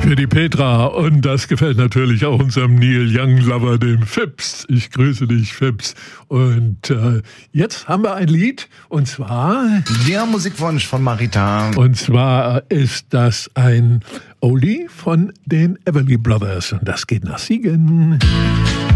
für die Petra und das gefällt natürlich auch unserem Neil Young Lover, dem Phipps. Ich grüße dich, Phipps. Und jetzt haben wir ein Lied und zwar... Der Musikwunsch von Marita. Und zwar ist das ein Oldie von den Everly Brothers und das geht nach Siegen.